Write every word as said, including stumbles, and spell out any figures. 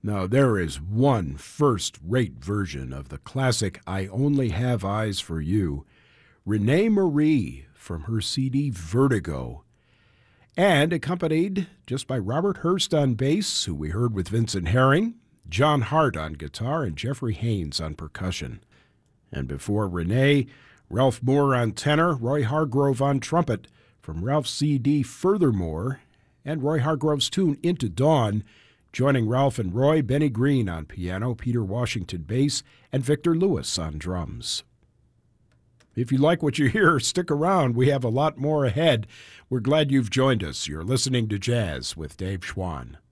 Now, there is one first-rate version of the classic I Only Have Eyes for You, Renee Marie from her C D Vertigo, and accompanied just by Robert Hurst on bass, who we heard with Vincent Herring, John Hart on guitar, and Jeffrey Haynes on percussion. And before Renee, Ralph Moore on tenor, Roy Hargrove on trumpet from Ralph's C D Furthermore, and Roy Hargrove's tune Into Dawn, joining Ralph and Roy, Benny Green on piano, Peter Washington bass, and Victor Lewis on drums. If you like what you hear, stick around. We have a lot more ahead. We're glad you've joined us. You're listening to Jazz with Dave Schwann.